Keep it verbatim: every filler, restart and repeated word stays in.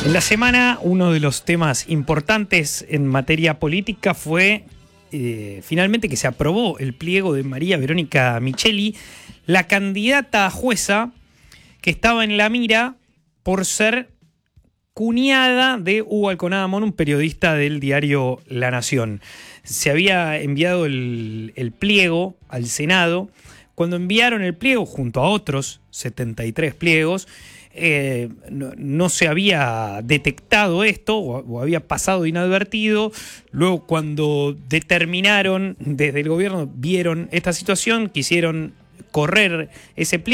En la semana, uno de los temas importantes en materia política fue eh, finalmente que se aprobó el pliego de María Verónica Micheli, la candidata a jueza que estaba en la mira por ser cuñada de Hugo Alconada Mon, un periodista del diario La Nación. Se había enviado el, el pliego al Senado. Cuando enviaron el pliego junto a otros setenta y tres pliegos, eh, no, no se había detectado esto o, o había pasado inadvertido. Luego, cuando determinaron desde el gobierno, vieron esta situación, quisieron correr ese pliego.